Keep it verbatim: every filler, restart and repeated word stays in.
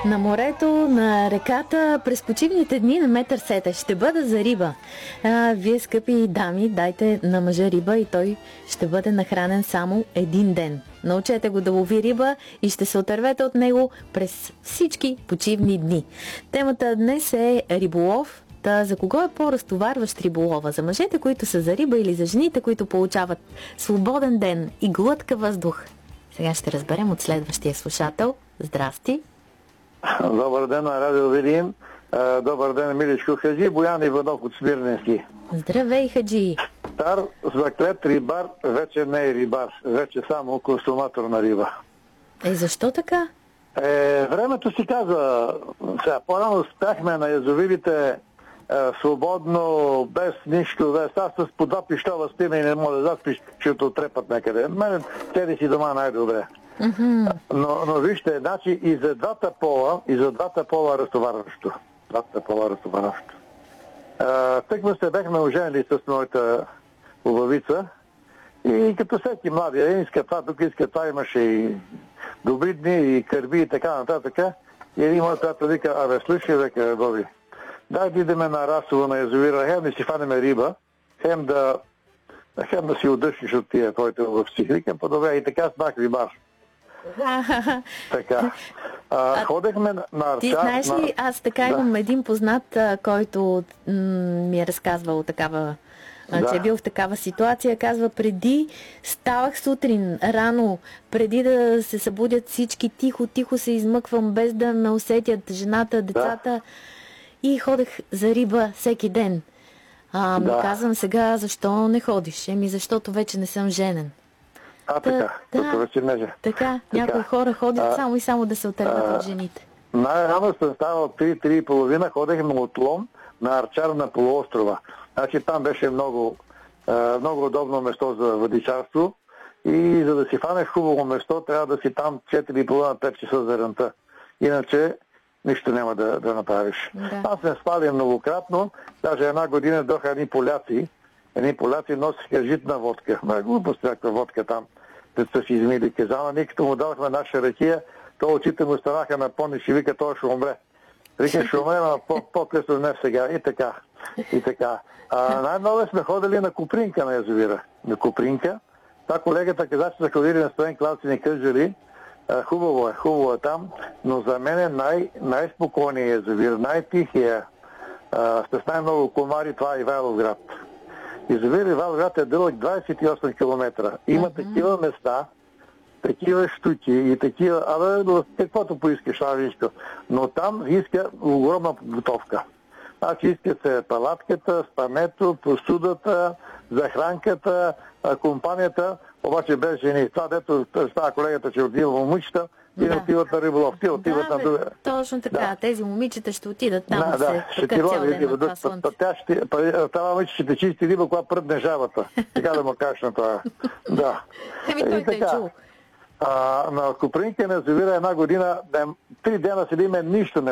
На морето, на реката, през почивните дни на метър сета. Ще бъда за риба. А, вие, скъпи дами, дайте на мъжа риба и той ще бъде нахранен само един ден. Научете го да лови риба и ще се отървете от него през всички почивни дни. Темата днес е риболов. Та за кого е по-разтоварващ риболова? За мъжете, които са за риба, или за жените, които получават свободен ден и глътка въздух? Сега ще разберем от следващия слушател. Здрасти! Добър ден на Радио Видин. Добър ден, миличко Хаджи. Боян Иванов от Смирненски. Здравей, Хаджи! Стар заклет рибар вече не е рибар. Вече само консуматор на риба. Е, защо така? Е, времето си казва. Сега, по-рано спяхме на язовирите е, свободно, без нищо. Без. Аз с по два пищова спина и не мога да запиш, ще отрепат някъде. Мене седи си дома най-добре. Mm-hmm. Но, но вижте, значи и за двата пола, и за двата пола разтоварващо. Двата пола разтоварващо. Тъкмо се бехме оженили с моята убавица и като всеки млади, един иска това, тук иска това, имаше и добри дни, и кърби и така нататък. И един моят приятел вика, абе, слушай, века, Боби, дай да идеме на Расово, на язовира, хем да си фанеме риба, хем да, хем да си отдъшиш от тия твоите убавци. Викам, по-добре, и така снах рибар. Така. А, ходехме на Арчар. Ти знаеш ли, аз така да. имам един познат, който м- ми е разказвал такава, да. че е бил в такава ситуация. Казва, преди ставах сутрин, рано, преди да се събудят всички, тихо, тихо се измъквам, без да ме усетят жената, децата, да. и ходех за риба всеки ден. А, да. Му казвам сега, защо не ходиш? Еми, защото вече не съм женен. А, така. Да, Тук вече не е. Така, някои хора ходят а, само и само да се отърват от жените. Най-рано съм ставал три три и половина, ходехме от Лом на Арчар на полуострова. Значи там беше много, много удобно место за въдичарство и за да си фанеш хубаво место, трябва да си там четири и половина пет часа за ранта. Иначе нищо няма да, да направиш. Да. Аз не спали многократно, даже една година доха едни поляци, едни поляци носиха житна водка. Ма глупост някаква водка там. Те са си измили кезана. Ние като му дадохме наша ракия, то очите му станаха на пониш и вика, той ще умре. Вика, ще умре, но по-късно не сега. И така. И така. А, най-много сме ходили на Копринка на язовира. На Копринка. Та колегата каза, че са ходили на студен клас и ни кажали, хубаво е, хубаво е там, но за мен е най- най-спокойният язовир, най-тихия, а, с най-много комари, това е Ивайловград. Язовир Ивайловград е дълъг двадесет и осем километра. Има uh-huh. такива места, такива щуки и такива... Абе, каквото поискаш, аз иска. Но там иска огромна подготовка. Значи искат се палатката, спането, посудата, захранката, компанията, обаче без жени. Това, дето става колегата, че отива момичета, и да. отиват на риболов. Ти отиват да, на друга. Точно така. Да. Тези момичета ще отидат там да, да, да се покат цял ден на това слънце. Това момиче ще те чисти риба, когато пръдне жабата. Така да му кажеш на това. Да. Еми той те е чул. А, на Копринка на язовира една година, три дена седиме, нищо не